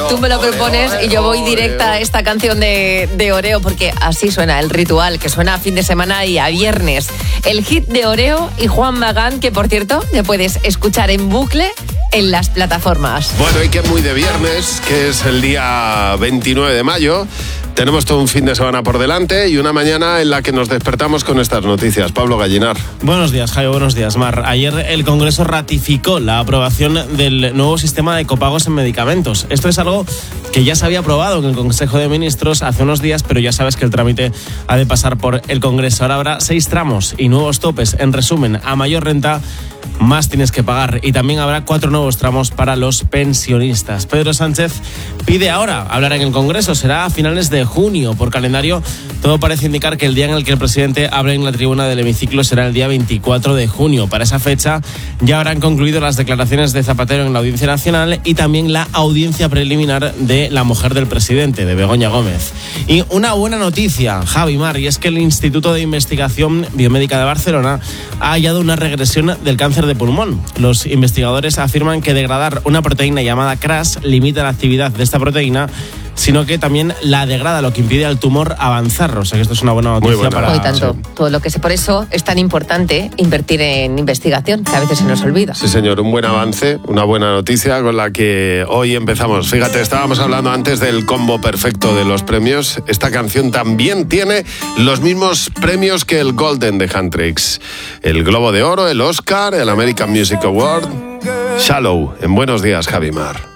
Tú me lo propones y yo voy directa a esta canción de Oreo, porque así suena el ritual, que suena a fin de semana y a viernes. El hit de Oreo y Juan Magán, que por cierto, te puedes escuchar en bucle en las plataformas. Bueno, y que muy de viernes, que es el día 29 de mayo. Tenemos todo un fin de semana por delante y una mañana en la que nos despertamos con estas noticias. Pablo Gallinar. Buenos días, Jaime. Buenos días, Mar. Ayer el Congreso ratificó la aprobación del nuevo sistema de copagos en medicamentos. Esto es algo que ya se había aprobado en el Consejo de Ministros hace unos días, pero ya sabes que el trámite ha de pasar por el Congreso. Ahora habrá 6 tramos y nuevos topes. En resumen, a mayor renta, más tienes que pagar, y también habrá 4 nuevos tramos para los pensionistas. Pedro Sánchez pide ahora hablar en el Congreso, será a finales de junio. Por calendario, todo parece indicar que el día en el que el presidente hable en la tribuna del hemiciclo será el día 24 de junio. Para esa fecha ya habrán concluido las declaraciones de Zapatero en la Audiencia Nacional y también la audiencia preliminar de la mujer del presidente, de Begoña Gómez. Y una buena noticia, Javi, Mar, y es que el Instituto de Investigación Biomédica de Barcelona ha hallado una regresión del cáncer de pulmón. Los investigadores afirman que degradar una proteína llamada CRAS limita la actividad de esta proteína, sino que también la degrada, lo que impide al tumor avanzar. O sea que esto es una buena noticia para... Hoy tanto, todo lo que sé. Por eso es tan importante invertir en investigación, que a veces se nos olvida. Sí, señor, un buen avance, una buena noticia con la que hoy empezamos. Fíjate, estábamos hablando antes del combo perfecto de los premios. Esta canción también tiene los mismos premios que el Golden de Huntrix. El Globo de Oro, el Oscar, el American Music Award. Shallow, en Buenos Días, Javi Mar.